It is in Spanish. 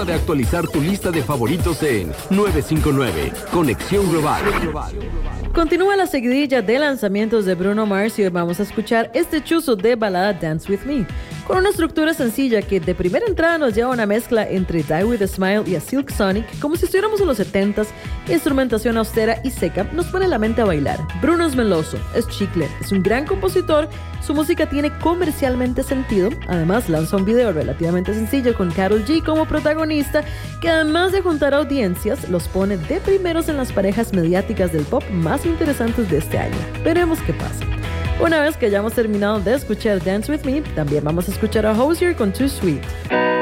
de actualizar tu lista de favoritos en 959 Conexión Global. Continúa la seguidilla de lanzamientos de Bruno Mars y hoy vamos a escuchar este chuzo de balada Dance With Me, con una estructura sencilla que de primera entrada nos lleva a una mezcla entre Die With A Smile y a Silk Sonic, como si estuviéramos en los 70s, instrumentación austera y seca, nos pone la mente a bailar. Bruno es meloso, es chicle, es un gran compositor, su música tiene comercialmente sentido, además lanza un video relativamente sencillo con Karol G como protagonista, que además de juntar audiencias, los pone de primeros en las parejas mediáticas del pop más interesantes de este año. Veremos qué pasa. Una vez que hayamos terminado de escuchar Dance With Me, también vamos a escuchar a Hozier con Too Sweet.